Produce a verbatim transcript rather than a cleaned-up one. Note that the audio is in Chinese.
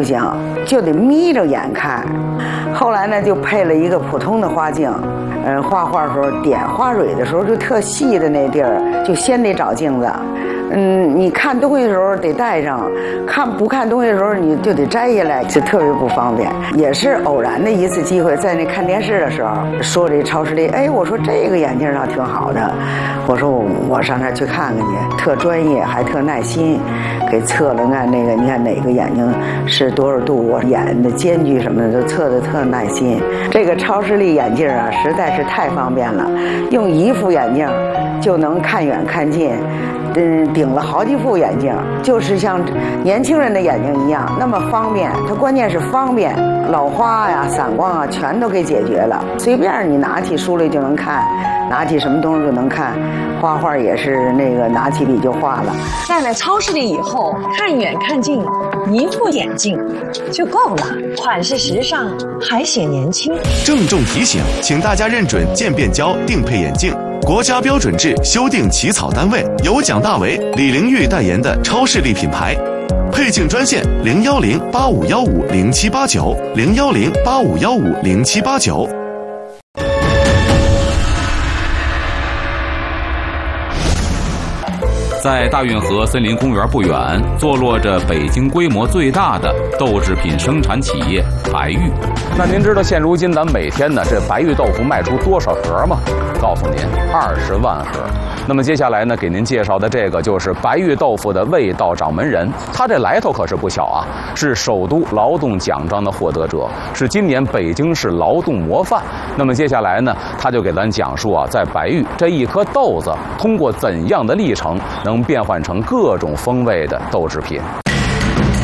不行，就得眯着眼看。后来呢，就配了一个普通的花镜。嗯，画画的时候点花蕊的时候，就特细的那地儿，就先得找镜子。嗯，你看东西的时候得带上，看不看东西的时候你就得摘下来，就特别不方便。也是偶然的一次机会，在那看电视的时候，说这超视力，哎，我说这个眼镜倒挺好的，我说我我上那儿去看看去，特专业还特耐心，给测了看那个，你看哪个眼睛是多少度，我眼的间距什么的都测的特耐心。这个超视力眼镜啊，实在是太方便了，用一副眼镜就能看远看近。嗯，顶了好几副眼镜，就是像年轻人的眼睛一样，那么方便。它关键是方便，老花呀、散光啊，全都给解决了。随便你拿起书来就能看，拿起什么东西就能看。画画也是那个拿起笔就画了。 戴了超视力以后，看远看近，一副眼镜就够了，款式时尚，还显年轻。 郑重提醒，请大家认准渐变胶定配眼镜。国家标准制修订起草单位由蒋大为、李玲玉代言的超视力品牌。配镜专线零幺零八五幺五零七八九零幺零八五幺五零七八九。 在大运河森林公园不远，坐落着北京规模最大的豆制品生产企业白玉。那您知道现如今咱们每天呢这白玉豆腐卖出多少盒吗？告诉您，二十万盒。那么接下来呢，给您介绍的这个就是白玉豆腐的味道掌门人，他这来头可是不小啊，是首都劳动奖章的获得者，是今年北京市劳动模范。那么接下来呢，他就给咱讲述啊，在白玉这一颗豆子通过怎样的历程，能变换成各种风味的豆制品。